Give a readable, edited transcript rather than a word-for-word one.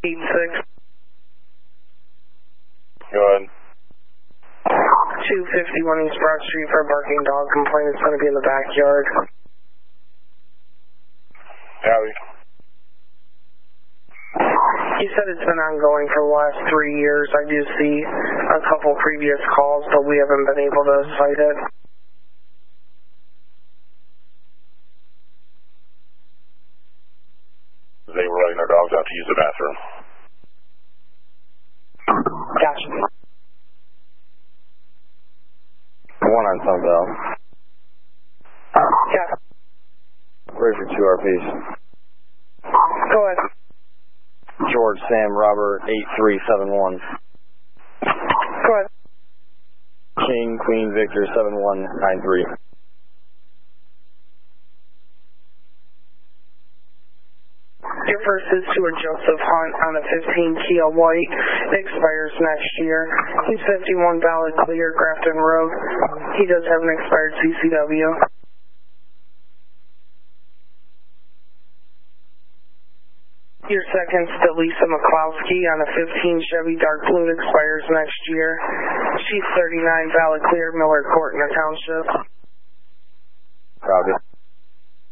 86. Go ahead. 251 East Broad Street for a barking dog complaint. It's going to be in the backyard. Howdy. He said it's been ongoing for the last 3 years. I do see a couple previous calls, but we haven't been able to cite it. They were letting their dogs out to use the bathroom. Gotcha. One on Sunbelt. Yeah. Ready for 2 RPs. Go ahead. George, Sam, Robert, 8371. Go ahead. King, Queen, Victor, 7193. Your first is to a Joseph Hunt on a 15 Kia White. It expires next year. He's 51 valid clear, Grafton Road. He does have an expired CCW. Your second is to Lisa McCloskey on a 15 Chevy Dark Blue. It expires next year. She's 39 valid clear, Miller Court in the township. Copy.